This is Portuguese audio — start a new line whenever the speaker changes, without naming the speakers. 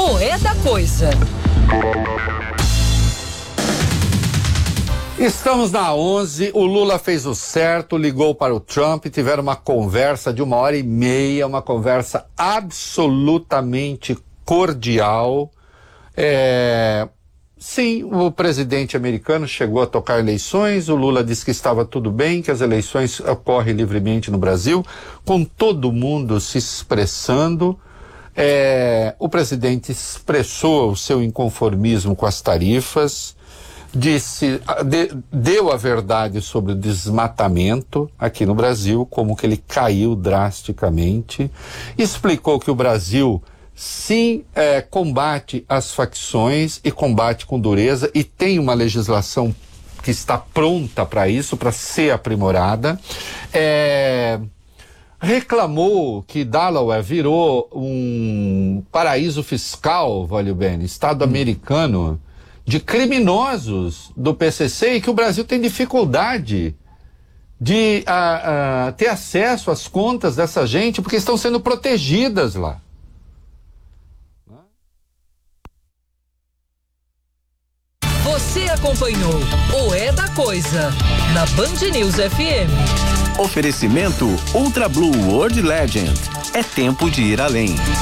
o É da Coisa.
Estamos na 11, o Lula fez o certo, ligou para o Trump, tiveram uma conversa de 1h30, uma conversa absolutamente cordial. Sim, o presidente americano chegou a tocar eleições, o Lula disse que estava tudo bem, que as eleições ocorrem livremente no Brasil, com todo mundo se expressando. O presidente expressou o seu inconformismo com as tarifas, deu a verdade sobre o desmatamento aqui no Brasil, como que ele caiu drasticamente, explicou que o Brasil sim combate as facções e combate com dureza e tem uma legislação que está pronta para isso, para ser aprimorada. Reclamou que Delaware virou um paraíso fiscal, valeu bem, Estado americano, de criminosos do PCC e que o Brasil tem dificuldade de ter acesso às contas dessa gente porque estão sendo protegidas lá.
Você acompanhou o É da Coisa na Band News FM.
Oferecimento Ultra Blue World Legend. É tempo de ir além.